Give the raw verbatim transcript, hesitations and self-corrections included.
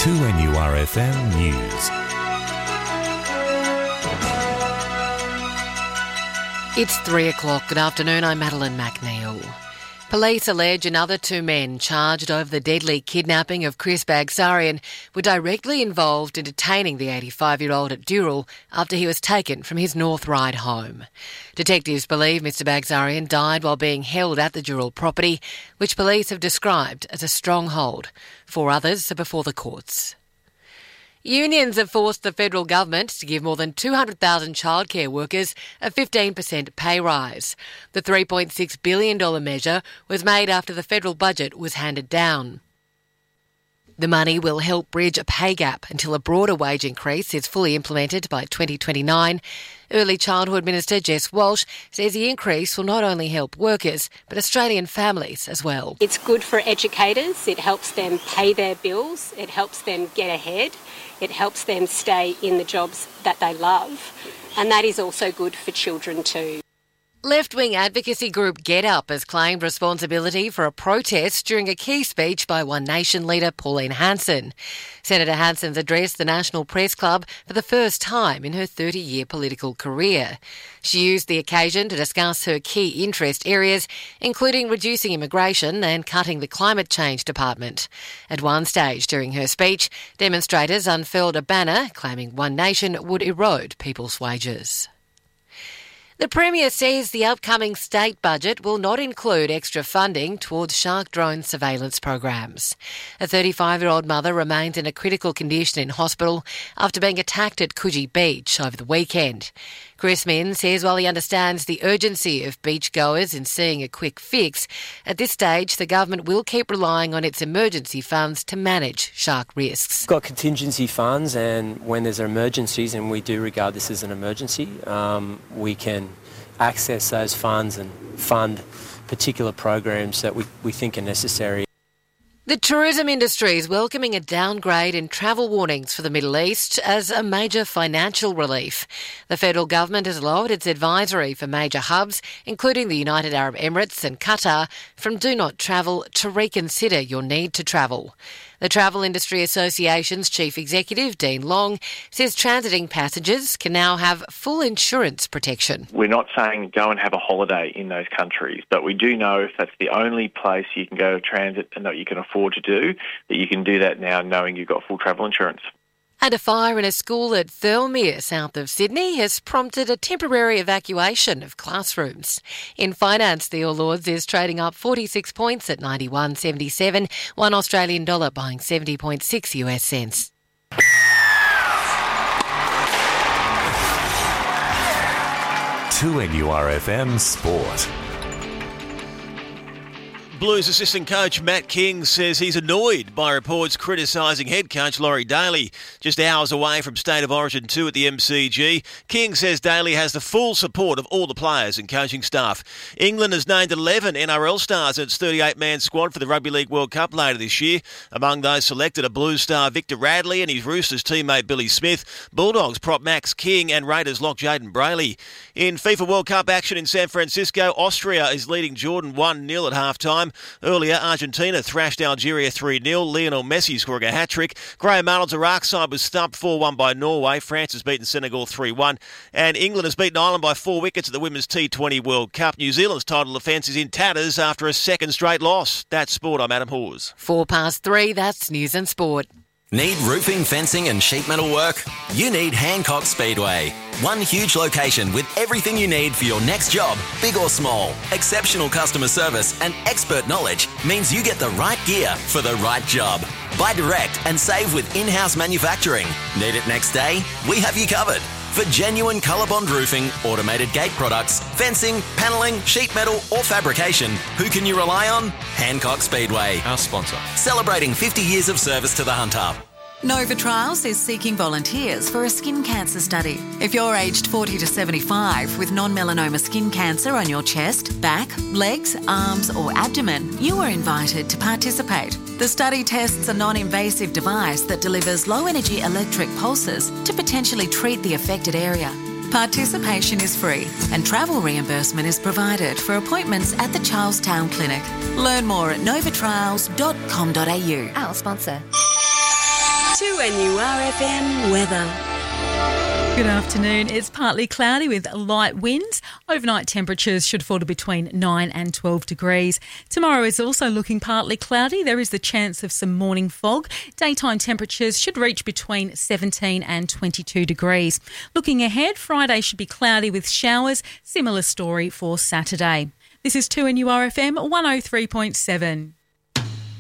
two N U R F M News. It's three o'clock. Good afternoon, I'm Madeline McNeil. Police allege another two men charged over the deadly kidnapping of Chris Bagsarian were directly involved in detaining the eighty-five-year-old at Dural after he was taken from his North Ryde home. Detectives believe Mr Bagsarian died while being held at the Dural property, which police have described as a stronghold. Four others are before the courts. Unions have forced the federal government to give more than two hundred thousand childcare workers a fifteen percent pay rise. The three point six billion dollars measure was made after the federal budget was handed down. The money will help bridge a pay gap until a broader wage increase is fully implemented by twenty twenty-nine. Early Childhood Minister Jess Walsh says the increase will not only help workers but Australian families as well. It's good for educators, it helps them pay their bills, it helps them get ahead, it helps them stay in the jobs that they love, and that is also good for children too. Left-wing advocacy group GetUp has claimed responsibility for a protest during a key speech by One Nation leader Pauline Hanson. Senator Hanson's addressed the National Press Club for the first time in her thirty-year political career. She used the occasion to discuss her key interest areas, including reducing immigration and cutting the climate change department. At one stage during her speech, demonstrators unfurled a banner claiming One Nation would erode people's wages. The Premier says the upcoming state budget will not include extra funding towards shark drone surveillance programs. A thirty-five-year-old mother remains in a critical condition in hospital after being attacked at Coogee Beach over the weekend. Chris Minns says while he understands the urgency of beachgoers in seeing a quick fix, at this stage the government will keep relying on its emergency funds to manage shark risks. We've got contingency funds, and when there's emergencies, and we do regard this as an emergency, um, we can access those funds and fund particular programs that we, we think are necessary. The tourism industry is welcoming a downgrade in travel warnings for the Middle East as a major financial relief. The federal government has lowered its advisory for major hubs, including the United Arab Emirates and Qatar, from do not travel to reconsider your need to travel. The Travel Industry Association's chief executive, Dean Long, says transiting passengers can now have full insurance protection. We're not saying go and have a holiday in those countries, but we do know if that's the only place you can go to transit and that you can afford to do, that you can do that now knowing you've got full travel insurance. And a fire in a school at Thirlmere, south of Sydney, has prompted a temporary evacuation of classrooms. In finance, the All Lords is trading up forty-six points at ninety-one seventy-seven, one Australian dollar buying seventy point six US cents. two N U R F M Sport. Blues assistant coach Matt King says he's annoyed by reports criticising head coach Laurie Daly. Just hours away from State of Origin two at the M C G, King says Daly has the full support of all the players and coaching staff. England has named eleven N R L stars in its thirty-eight man squad for the Rugby League World Cup later this year. Among those selected are Blues star Victor Radley and his Roosters teammate Billy Smith, Bulldogs prop Max King and Raiders lock Jaden Brayley. In FIFA World Cup action in San Francisco, Austria is leading Jordan one nil at half-time. Earlier, Argentina thrashed Algeria three nil, Lionel Messi scoring a hat-trick. Graham Arnold's Iraq side was thumped four one by Norway. France has beaten Senegal three one. And England has beaten Ireland by four wickets at the Women's T twenty World Cup. New Zealand's title defence is in tatters after a second straight loss. That's Sport, I'm Adam Hawes. Four past three, that's News and Sport. Need roofing, fencing and sheet metal work? You need Hancock Speedway. One huge location with everything you need for your next job, big or small. Exceptional customer service and expert knowledge means you get the right gear for the right job. Buy direct and save with in-house manufacturing. Need it next day? We have you covered. For genuine ColourBond roofing, automated gate products, fencing, panelling, sheet metal or fabrication, who can you rely on? Hancock Speedway. Our sponsor. Celebrating fifty years of service to the Hunter. Nova Trials is seeking volunteers for a skin cancer study. If you're aged forty to seventy-five with non-melanoma skin cancer on your chest, back, legs, arms or abdomen, you are invited to participate. The study tests a non-invasive device that delivers low-energy electric pulses to potentially treat the affected area. Participation is free and travel reimbursement is provided for appointments at the Charlestown Clinic. Learn more at nova trials dot com dot a u. Our sponsor. two N U R F M weather. Good afternoon. It's partly cloudy with light winds. Overnight temperatures should fall to between nine and twelve degrees. Tomorrow is also looking partly cloudy. There is the chance of some morning fog. Daytime temperatures should reach between seventeen and twenty-two degrees. Looking ahead, Friday should be cloudy with showers. Similar story for Saturday. This is two N U R F M one oh three point seven.